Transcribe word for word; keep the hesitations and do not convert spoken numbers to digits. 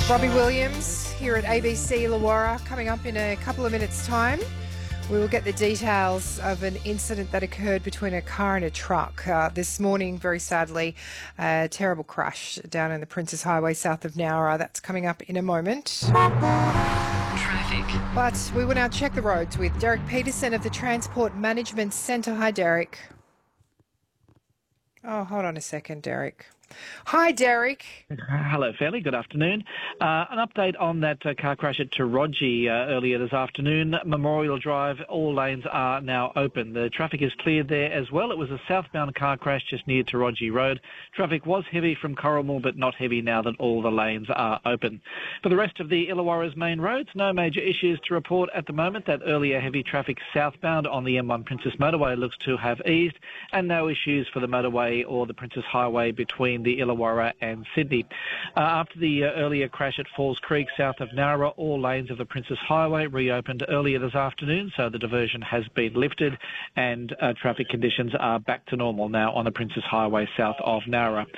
Robbie Williams here at A B C Illawarra. Coming up in a couple of minutes' time, we will get the details of an incident that occurred between a car and a truck. Uh, this morning, very sadly, a terrible crash down in the Princes Highway south of Nowra. That's coming up in a moment. Traffic. But we will now check the roads with Derek Peterson of the Transport Management Centre. Hi, Derek. Oh, hold on a second, Derek. Hi, Derek. Hello, Fairley. Good afternoon. Uh, an update on that uh, car crash at Taronji uh, earlier this afternoon. Memorial Drive, all lanes are now open. The traffic is cleared there as well. It was a southbound car crash just near Taronji Road. Traffic was heavy from Corrimal, but not heavy now that all the lanes are open. For the rest of the Illawarra's main roads, no major issues to report at the moment. That earlier heavy traffic southbound on the M one Princess Motorway looks to have eased, and no issues for the motorway or the Princess Highway between the Illawarra and Sydney. Uh, after the uh, earlier crash at Falls Creek south of Nowra, all lanes of the Princess Highway reopened earlier this afternoon, so the diversion has been lifted and uh, traffic conditions are back to normal now on the Princess Highway south of Nowra.